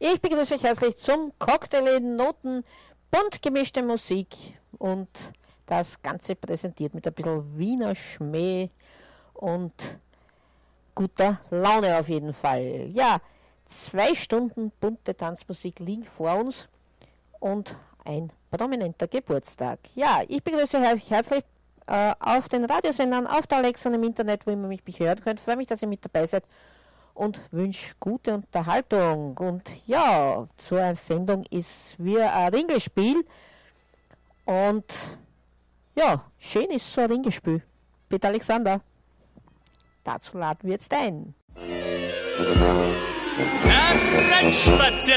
Ich begrüße euch herzlich zum Cocktail in Noten, bunt gemischte Musik und das Ganze präsentiert mit ein bisschen Wiener Schmäh und guter Laune auf jeden Fall. Ja, 2 Stunden bunte Tanzmusik liegen vor uns und ein prominenter Geburtstag. Ja, ich begrüße euch herzlich auf den Radiosendern, auf der Alexa und im Internet, wo ihr mich hören könnt. Ich freue mich, dass ihr mit dabei seid und wünsche gute Unterhaltung. Und ja, so eine Sendung ist wie ein Ringelspiel. Und ja, schön ist so ein Ringelspiel. Bitte Alexander, dazu laden wir jetzt ein. Hereinspaziert